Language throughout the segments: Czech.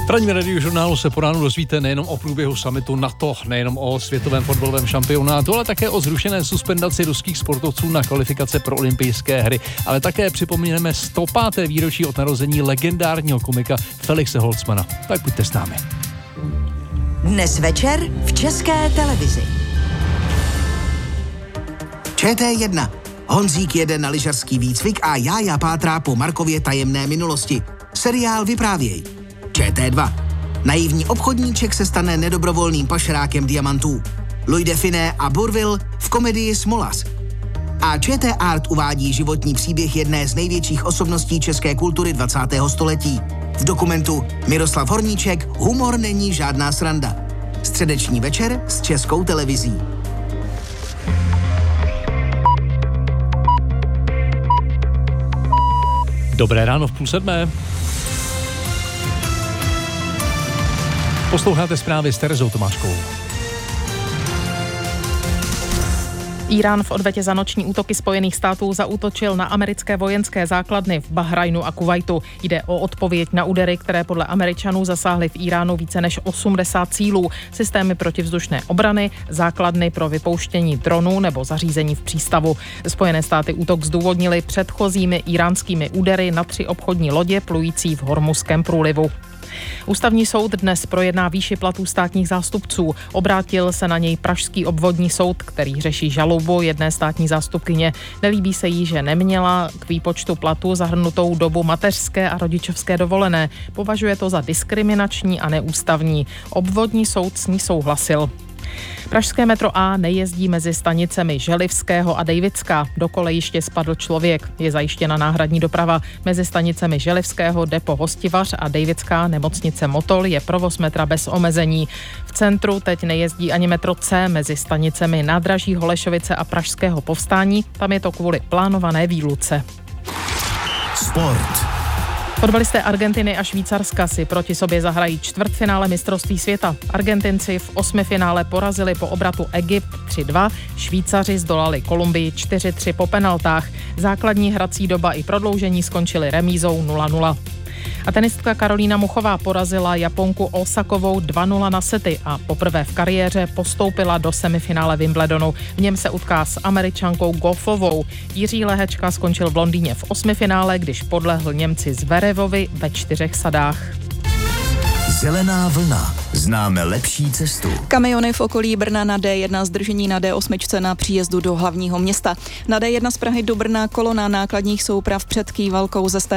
V ranním radiožurnálu se po ránu dozvíte nejenom o průběhu summitu NATO, nejenom o světovém fotbalovém šampionátu, ale také o zrušené suspendaci ruských sportovců na kvalifikace pro olympijské hry. Ale také připomínáme 105. výročí od narození legendárního komika Felixe Holzmana. Tak buďte s námi. Dnes večer v České televizi. ČT1. Honzík jede na lyžařský výcvik a Jája pátrá po Markově tajemné minulosti. Seriál Vyprávěj. ČT2. Naivní obchodníček se stane nedobrovolným pašerákem diamantů. Louis de Funès a Bourvil v komedii Smolas. A ČT Art uvádí životní příběh jedné z největších osobností české kultury 20. století. V dokumentu Miroslav Horníček humor není žádná sranda. Středeční večer s Českou televizí. Dobré ráno v 6:30. Posloucháte zprávy s Terezou Tomáškovou. Írán v odvetě za noční útoky Spojených států zaútočil na americké vojenské základny v Bahrajnu a Kuvajtu. Jde o odpověď na údery, které podle Američanů zasáhly v Iránu více než 80 cílů, systémy protivzdušné obrany, základny pro vypouštění dronů nebo zařízení v přístavu. Spojené státy útok zdůvodnili předchozími iránskými údery na 3 obchodní lodě plující v Hormuzském průlivu. Ústavní soud dnes projedná výši platů státních zástupců. Obrátil se na něj pražský obvodní soud, který řeší žalobu jedné státní zástupkyně. Nelíbí se jí, že neměla k výpočtu platu zahrnutou dobu mateřské a rodičovské dovolené. Považuje to za diskriminační a neústavní. Obvodní soud s ní souhlasil. Pražské metro A nejezdí mezi stanicemi Želivského a Dejvická. Do kolejiště spadl člověk. Je zajištěna náhradní doprava. Mezi stanicemi Želivského depo Hostivař a Dejvická nemocnice Motol je provoz metra bez omezení. V centru teď nejezdí ani metro C mezi stanicemi Nádraží Holešovice a Pražského Povstání. Tam je to kvůli plánované výluce. Sport. Fotbalisté Argentiny a Švýcarska si proti sobě zahrají čtvrtfinále mistrovství světa. Argentinci v 8. finále porazili po obratu Egypt 3-2, Švýcaři zdolali Kolumbii 4-3 po penaltách. Základní hrací doba i prodloužení skončily remízou 0-0. A tenistka Karolína Muchová porazila Japonku Osakovou 2-0 na sety a poprvé v kariéře postoupila do semifinále Wimbledonu. V něm se utká s Američankou Goffovou. Jiří Lehečka skončil v Londýně v 8. finále, když podlehl Němci Zverevovi ve 4 sadách. Zelená vlna. Známe lepší cestu. Kamiony v okolí Brna na D1, zdržení na D8 na příjezdu do hlavního města. Na D1 z Prahy do Brna kolona nákladních souprav před Kývalkou ze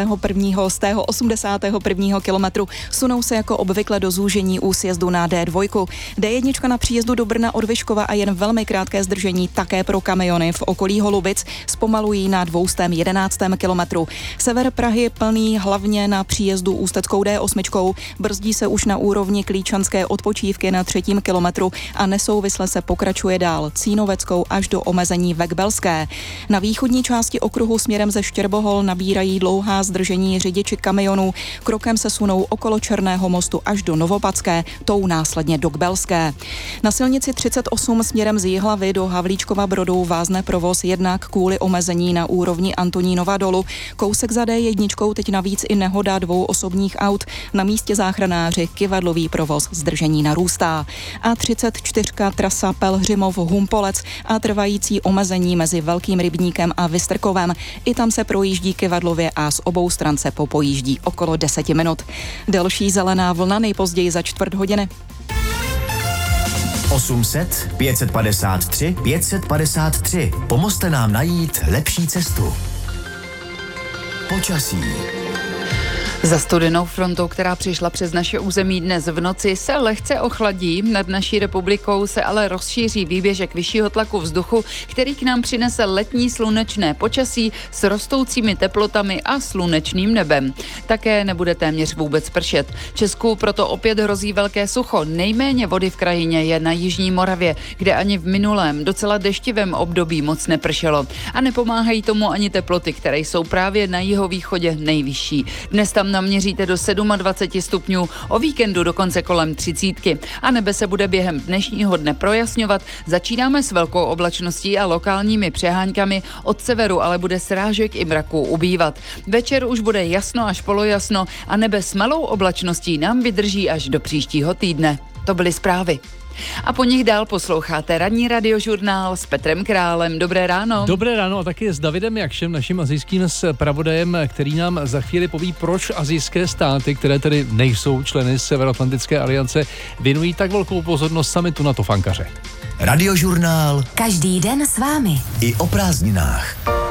81. kilometru sunou se jako obvykle do zúžení u sjezdu na D2. D1 na příjezdu do Brna od Vyškova a jen velmi krátké zdržení také pro kamiony v okolí Holubic zpomalují na 211. kilometru. Sever Prahy plný hlavně na příjezdu Ústeckou D8, brzdí se už na úrovni Klíčanské odpočívky na 3. kilometru a nesouvisle se pokračuje dál Cínoveckou až do omezení Vekbelské. Na východní části okruhu směrem ze Štěrbohol nabírají dlouhá zdržení řidiči kamionů, krokem se sunou okolo Černého mostu až do Novopadské, tou následně do Kbelské. Na silnici 38 směrem z Jihlavy do Havlíčkova Brodu vázne provoz jednak kvůli omezení na úrovni Antonínova dolu. Kousek za D1 teď navíc i nehoda 2 osobních aut. Na místě záchranáři kyvadlový provoz zdržení narůstá. A34 trasa Pelhřimov-Humpolec a trvající omezení mezi Velkým Rybníkem a Vystrkovem. I tam se projíždí kyvadlově a z obou stran se popojíždí okolo 10 minut. Delší zelená vlna nejpozději za 4 hodiny. 800 553 553. Pomozte nám najít lepší cestu. Počasí. Za studenou frontou, která přišla přes naše území dnes v noci, se lehce ochladí. Nad naší republikou se ale rozšíří výběžek vyššího tlaku vzduchu, který k nám přinese letní slunečné počasí s rostoucími teplotami a slunečným nebem. Také nebude téměř vůbec pršet. Česku proto opět hrozí velké sucho. Nejméně vody v krajině je na jižní Moravě, kde ani v minulém docela deštivém období moc nepršelo. A nepomáhají tomu ani teploty, které jsou právě na jihovýchodě nejvyšší. Dnes tam naměříte do 27 stupňů, o víkendu dokonce kolem 30. A nebe se bude během dnešního dne projasňovat. Začínáme s velkou oblačností a lokálními přeháňkami, od severu ale bude srážek i mraků ubývat. Večer už bude jasno až polojasno a nebe s malou oblačností nám vydrží až do příštího týdne. To byly zprávy. A po nich dál posloucháte ranní radiožurnál s Petrem Králem. Dobré ráno. Dobré ráno a taky s Davidem Jakšem, naším asijským zpravodajem, který nám za chvíli poví, proč asijské státy, které tedy nejsou členy Severoatlantické aliance, věnují tak velkou pozornost summitu NATO v Ankaře. Radiožurnál Každý den s vámi. i o prázdninách.